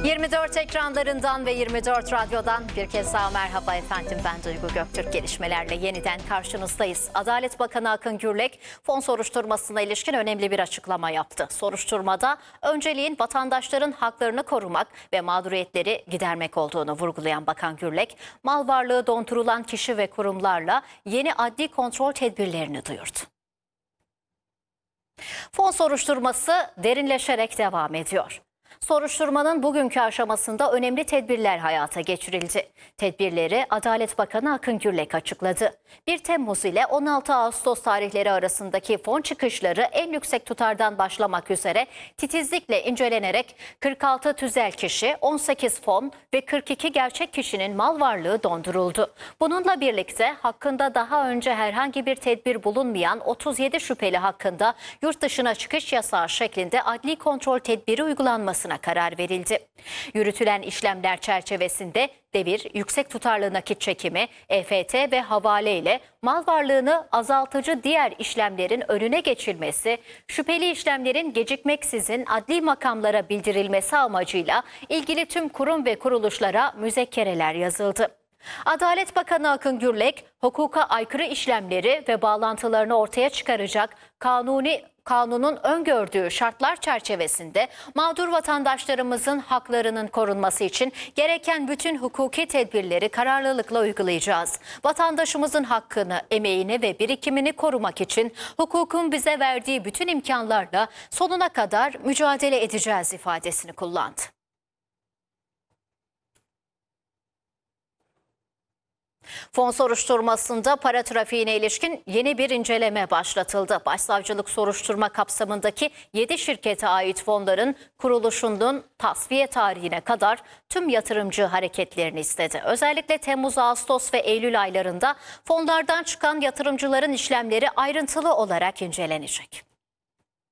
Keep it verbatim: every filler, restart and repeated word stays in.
yirmi dört ekranlarından ve yirmi dört radyodan bir kez daha merhaba efendim. Ben Duygu Göktürk, gelişmelerle yeniden karşınızdayız. Adalet Bakanı Akın Gürlek fon soruşturmasına ilişkin önemli bir açıklama yaptı. Soruşturmada önceliğin vatandaşların haklarını korumak ve mağduriyetleri gidermek olduğunu vurgulayan Bakan Gürlek, mal varlığı dondurulan kişi ve kurumlarla yeni adli kontrol tedbirlerini duyurdu. Fon soruşturması derinleşerek devam ediyor. Soruşturmanın bugünkü aşamasında önemli tedbirler hayata geçirildi. Tedbirleri Adalet Bakanı Akın Gürlek açıkladı. bir Temmuz ile on altı Ağustos tarihleri arasındaki fon çıkışları en yüksek tutardan başlamak üzere titizlikle incelenerek kırk altı tüzel kişi, on sekiz fon ve kırk iki gerçek kişinin mal varlığı donduruldu. Bununla birlikte hakkında daha önce herhangi bir tedbir bulunmayan otuz yedi şüpheli hakkında yurt dışına çıkış yasağı şeklinde adli kontrol tedbiri uygulanmasına karar verildi. Yürütülen işlemler çerçevesinde devir, yüksek tutarlı nakit çekimi, E F T ve havale ile mal varlığını azaltıcı diğer işlemlerin önüne geçilmesi, şüpheli işlemlerin gecikmeksizin adli makamlara bildirilmesi amacıyla ilgili tüm kurum ve kuruluşlara müzekkereler yazıldı. Adalet Bakanı Akın Gürlek, hukuka aykırı işlemleri ve bağlantılarını ortaya çıkaracak kanuni kanunun öngördüğü şartlar çerçevesinde mağdur vatandaşlarımızın haklarının korunması için gereken bütün hukuki tedbirleri kararlılıkla uygulayacağız. Vatandaşımızın hakkını, emeğini ve birikimini korumak için hukukun bize verdiği bütün imkanlarla sonuna kadar mücadele edeceğiz ifadesini kullandı. Fon soruşturmasında para trafiğine ilişkin yeni bir inceleme başlatıldı. Başsavcılık soruşturma kapsamındaki yedi şirkete ait fonların kuruluşunun tasfiye tarihine kadar tüm yatırımcı hareketlerini istedi. Özellikle Temmuz, Ağustos ve Eylül aylarında fonlardan çıkan yatırımcıların işlemleri ayrıntılı olarak incelenecek.